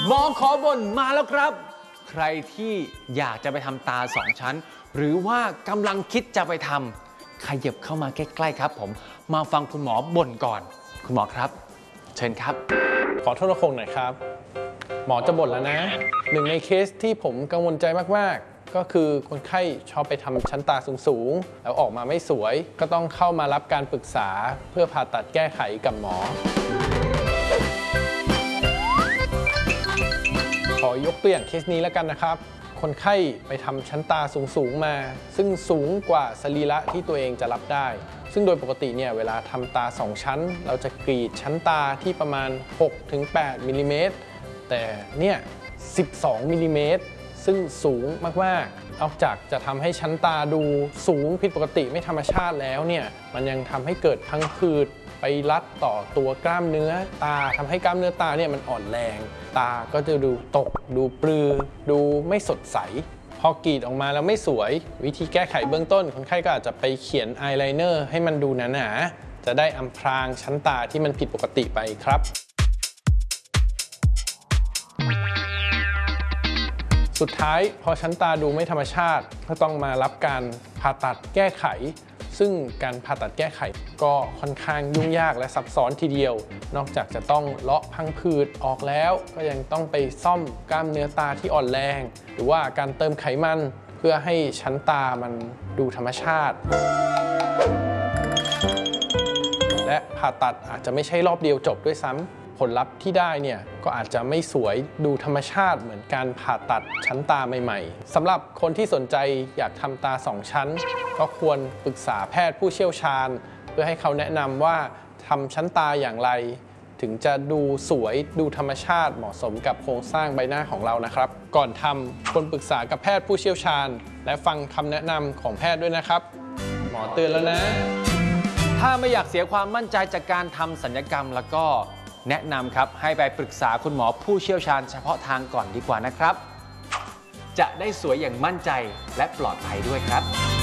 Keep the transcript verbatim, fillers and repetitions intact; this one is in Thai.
หมอขอบ่นมาแล้วครับใครที่อยากจะไปทำตาสองชั้นหรือว่ากำลังคิดจะไปทำขยับเข้ามาใกล้ๆครับผมมาฟังคุณหมอบ่นก่อนคุณหมอครับเชิญครับขอโทษนะคงหน่อยครับหมอจะบ่นแล้วนะหนึ่งในเคสที่ผมกังวลใจมากๆก็คือคนไข้ชอบไปทำชั้นตาสูงๆแล้วออกมาไม่สวยก็ต้องเข้ามารับการปรึกษาเพื่อผ่าตัดแก้ไขกับหมอขอยกตัวอย่างเคสนี้แล้วกันนะครับคนไข้ไปทำชั้นตาสูงๆมาซึ่งสูงกว่าสรีระที่ตัวเองจะรับได้ซึ่งโดยปกติเนี่ยเวลาทำตาสองชั้นเราจะกรีดชั้นตาที่ประมาณ หกถึงแปด มิลลิเมตรแต่เนี่ยสิบสองมิลลิเมตรซึ่งสูงมากๆนอกจากจะทำให้ชั้นตาดูสูงผิดปกติไม่ธรรมชาติแล้วเนี่ยมันยังทำให้เกิดพังผืดไปรัดต่อตัวกล้ามเนื้อตาทำให้กล้ามเนื้อตาเนี่ยมันอ่อนแรงตาก็จะดูตกดูปลือดูไม่สดใสพอกรีดออกมาแล้วไม่สวยวิธีแก้ไขเบื้องต้นคนไข้ก็อาจจะไปเขียนอายไลเนอร์ให้มันดูหนาๆจะได้อำพรางชั้นตาที่มันผิดปกติไปครับสุดท้ายพอชั้นตาดูไม่ธรรมชาติก็ต้องมารับการผ่าตัดแก้ไขซึ่งการผ่าตัดแก้ไขก็ค่อนข้างยุ่งยากและซับซ้อนทีเดียวนอกจากจะต้องเลาะพังผืดออกแล้วก็ยังต้องไปซ่อมกล้ามเนื้อตาที่อ่อนแรงหรือว่าการเติมไขมันเพื่อให้ชั้นตามันดูธรรมชาติและผ่าตัดอาจจะไม่ใช่รอบเดียวจบด้วยซ้ำผลลัพธ์ที่ได้เนี่ยก็อาจจะไม่สวยดูธรรมชาติเหมือนการผ่าตัดชั้นตาใหม่ๆสำหรับคนที่สนใจอยากทำตาสองชั้นก็ควรปรึกษาแพทย์ผู้เชี่ยวชาญเพื่อให้เขาแนะนำว่าทำชั้นตาอย่างไรถึงจะดูสวยดูธรรมชาติเหมาะสมกับโครงสร้างใบหน้าของเรานะครับก่อนทำควรปรึกษากับแพทย์ผู้เชี่ยวชาญและฟังคำแนะนำของแพทย์ด้วยนะครับหมอเตือนแล้วนะถ้าไม่อยากเสียความมั่นใจจากการทำศัลยกรรมแล้วก็แนะนำครับให้ไปปรึกษาคุณหมอผู้เชี่ยวชาญเฉพาะทางก่อนดีกว่านะครับจะได้สวยอย่างมั่นใจและปลอดภัยด้วยครับ